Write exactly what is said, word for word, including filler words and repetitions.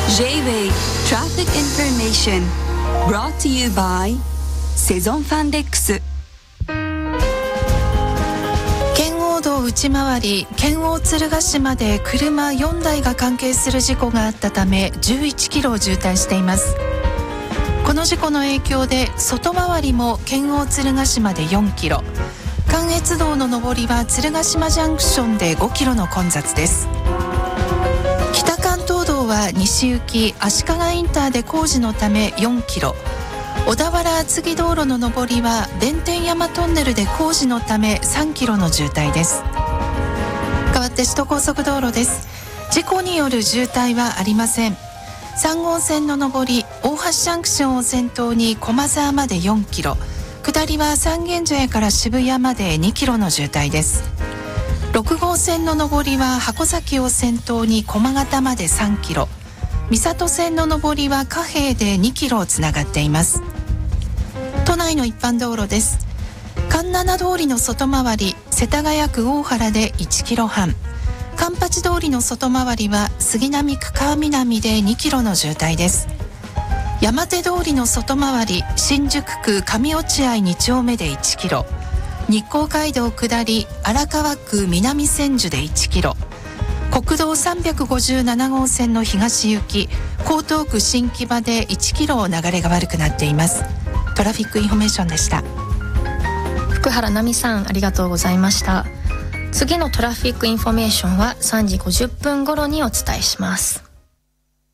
J-Way Traffic Information brought to you by セゾンファンデックス。 圏央道内回り圏央鶴ヶ島で車よんだいが関係する事故があったためじゅういちキロを渋滞しています。この事故の影響で外回りも圏央鶴ヶ島でよんキロ、関越道の上りは鶴ヶ島ジャンクションでごキロの混雑です。北関東道は西行き足利インターで工事のためよんキロ、小田原厚木道路の上りは弁天山トンネルで工事のためさんキロの渋滞です。代わって首都高速道路です。事故による渋滞はありません。さん号線の上り大橋ジャンクションを先頭に駒沢までよんキロ、下りは三軒茶屋から渋谷までにキロの渋滞です。ろく号線の上りは箱崎を先頭に駒形までさんキロ、三郷線の上りは貨幣でにキロつながっています。都内の一般道路です。環七通りの外回り世田谷区大原でいちキロはん、環八通りの外回りは杉並区川南でにキロの渋滞です。山手通りの外回り新宿区上落合に丁目でいちキロ、日光街道下り荒川区南千住でいちキロ、国道さんびゃくごじゅうなな号線の東行き江東区新木場でいちキロ流れが悪くなっています。トラフィックインフォメーションでした。 福原奈美さん、ありがとうございました。次のトラフィックインフォメーションはさんじごじゅっぷん頃にお伝えします。